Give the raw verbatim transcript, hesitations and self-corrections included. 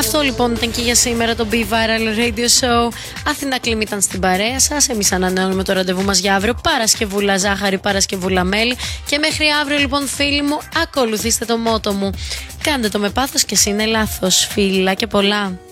Αυτό λοιπόν ήταν και για σήμερα το Be Viral Radio Show. Αθηνά Κλίμη ήταν στην παρέα σας. Εμείς ανανεώνουμε το ραντεβού μας για αύριο. Παρασκευούλα ζάχαρη, Παρασκευούλα μέλι. Και μέχρι αύριο λοιπόν φίλοι μου, ακολουθήστε το μότο μου. Κάντε το με πάθος και εσύ είναι λάθος. Φίλα και πολλά.